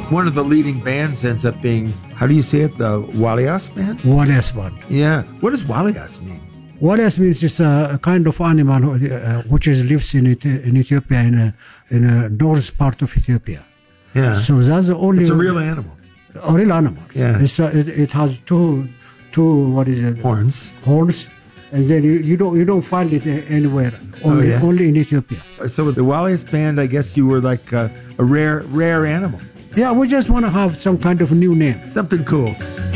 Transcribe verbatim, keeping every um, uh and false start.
one of the leading bands ends up being, how do you say it, the Walias band? Walias band. Yeah. What does Walias mean? Walias means just a, a kind of animal uh, which is, lives in it, in Ethiopia, in a, in a north part of Ethiopia. Yeah. So that's the only... It's a real animal. A real animal. Yeah. It's a, it, it has two, two, what is it? Horns. Horns. And then you, you don't you don't find it anywhere, only oh, yeah? only in Ethiopia. So with the Walias band, I guess you were like a, a rare rare animal. Yeah, we just want to have some kind of new name. Something cool.